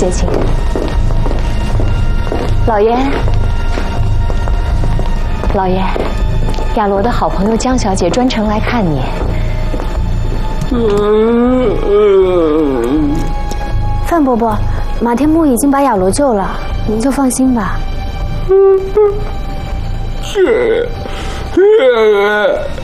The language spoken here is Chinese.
姐请。老爷，老爷，亚罗的好朋友江小姐专程来看你。范伯伯，马天木已经把亚罗救了，您就放心吧。 是。